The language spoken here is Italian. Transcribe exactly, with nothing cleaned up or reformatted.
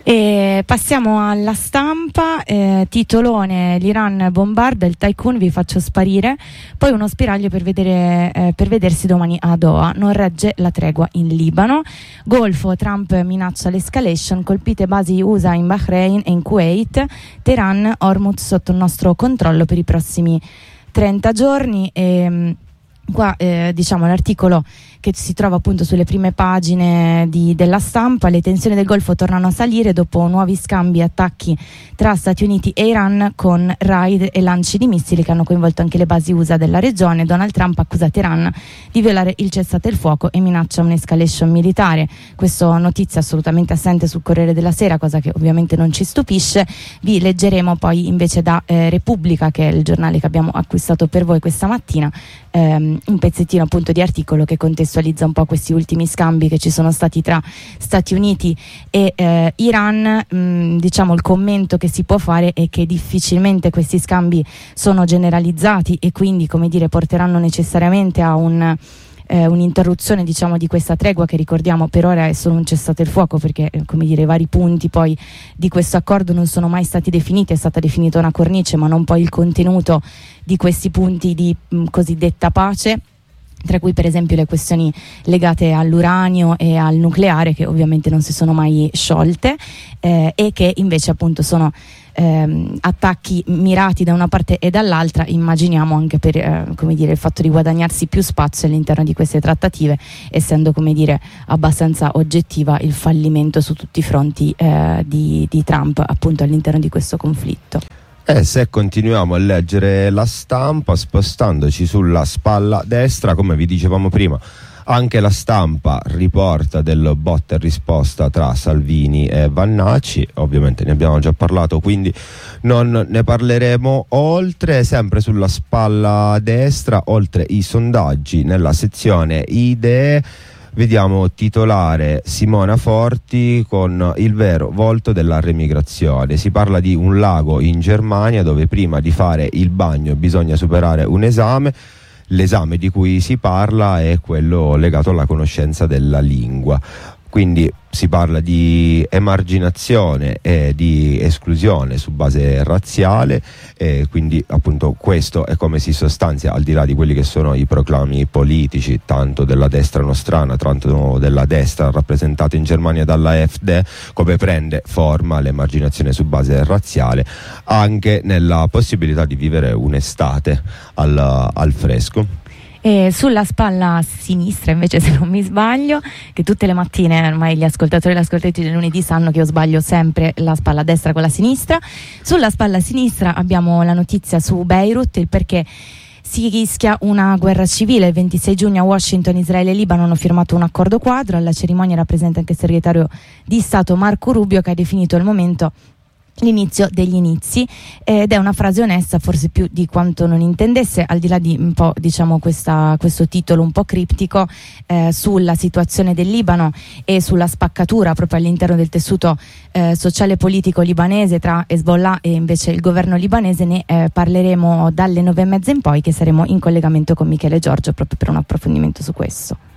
E passiamo alla stampa, eh, titolone: l'Iran bombarda, il tycoon vi faccio sparire, poi uno spiraglio per, vedere, eh, per vedersi domani a Doha, non regge la tregua in Libano, Golfo, Trump minaccia l'escalation, colpite basi U S A in Bahrain e in Kuwait, Teheran, Hormuz sotto il nostro controllo per i prossimi trenta giorni. E qua eh, diciamo l'articolo che si trova appunto sulle prime pagine di, della stampa: le tensioni del Golfo tornano a salire dopo nuovi scambi e attacchi tra Stati Uniti e Iran, con raid e lanci di missili che hanno coinvolto anche le basi U S A della regione. Donald Trump accusa Teheran di violare il cessate il fuoco e minaccia un'escalation militare. Questa notizia assolutamente assente sul Corriere della Sera, cosa che ovviamente non ci stupisce. Vi leggeremo poi invece da eh, Repubblica, che è il giornale che abbiamo acquistato per voi questa mattina, ehm, un pezzettino appunto di articolo che contestualizza un po' questi ultimi scambi che ci sono stati tra Stati Uniti e eh, Iran. Mh, diciamo il commento che si può fare è che difficilmente questi scambi sono generalizzati e quindi, come dire, porteranno necessariamente a un Eh, un'interruzione, diciamo, di questa tregua, che ricordiamo per ora è solo un cessate il fuoco, perché eh, come dire, i vari punti poi di questo accordo non sono mai stati definiti. È stata definita una cornice, ma non poi il contenuto di questi punti di mh, cosiddetta pace, tra cui per esempio le questioni legate all'uranio e al nucleare, che ovviamente non si sono mai sciolte, eh, e che invece appunto sono ehm, attacchi mirati da una parte e dall'altra, immaginiamo anche per eh, come dire, il fatto di guadagnarsi più spazio all'interno di queste trattative, essendo, come dire, abbastanza oggettiva il fallimento su tutti i fronti eh, di, di Trump appunto all'interno di questo conflitto. E se continuiamo a leggere la stampa, spostandoci sulla spalla destra, come vi dicevamo prima, anche la stampa riporta del botta e risposta tra Salvini e Vannacci. Ovviamente ne abbiamo già parlato, quindi non ne parleremo oltre. Sempre sulla spalla destra, oltre i sondaggi, nella sezione idee, vediamo titolare Simona Forti con il vero volto della remigrazione. Si parla di un lago in Germania dove prima di fare il bagno bisogna superare un esame. L'esame di cui si parla è quello legato alla conoscenza della lingua. Quindi si parla di emarginazione e di esclusione su base razziale, e quindi appunto questo è come si sostanzia, al di là di quelli che sono i proclami politici, tanto della destra nostrana, tanto della destra rappresentata in Germania dalla A F D, come prende forma l'emarginazione su base razziale anche nella possibilità di vivere un'estate al, al fresco. E sulla spalla sinistra invece, se non mi sbaglio, che tutte le mattine ormai gli ascoltatori e le ascoltatrici del lunedì sanno che io sbaglio sempre la spalla destra con la sinistra, sulla spalla sinistra abbiamo la notizia su Beirut, il perché si rischia una guerra civile. Il ventisei giugno a Washington Israele e Libano hanno firmato un accordo quadro. Alla cerimonia era presente anche il segretario di Stato Marco Rubio, che ha definito il momento l'inizio degli inizi, ed è una frase onesta, forse più di quanto non intendesse, al di là di un po', diciamo, questa, questo titolo un po' criptico eh, sulla situazione del Libano e sulla spaccatura proprio all'interno del tessuto eh, sociale e politico libanese tra Hezbollah e invece il governo libanese. Ne eh, parleremo dalle nove e mezza in poi, che saremo in collegamento con Michele Giorgio proprio per un approfondimento su questo.